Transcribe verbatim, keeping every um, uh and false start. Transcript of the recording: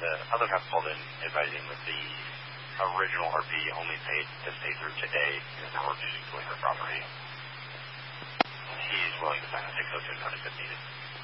the other half called in advising that the original R P only paid to stay through today and is now refusing to leave her property. He's willing to sign a six oh two notice if needed.